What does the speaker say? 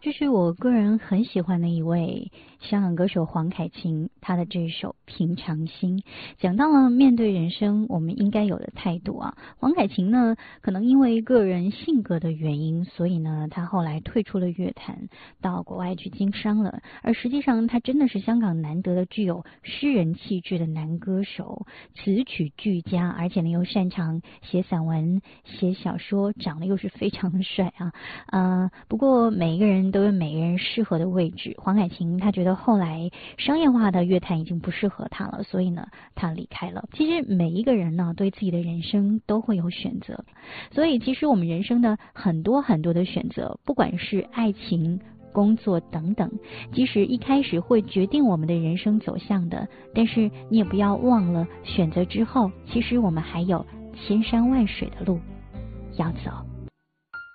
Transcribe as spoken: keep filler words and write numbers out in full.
这是我个人很喜欢的一位香港歌手黄凯芹，他的这首《平常心》讲到了面对人生我们应该有的态度啊。黄凯芹呢，可能因为个人性格的原因，所以呢，他后来退出了乐坛，到国外去经商了。而实际上，他真的是香港难得的具有诗人气质的男歌手，词曲俱佳，而且呢又擅长写散文、写小说，长得又是非常的帅啊。呃，不过每一个人都有每个人适合的位置。黄凯芹他觉得后来商业化的乐坛已经不适合他了，所以呢，他离开了。其实每一个人呢，对自己的人生都会有选择，所以其实我们人生的很多很多的选择，不管是爱情、工作等等，即使一开始会决定我们的人生走向的，但是你也不要忘了，选择之后，其实我们还有千山万水的路要走。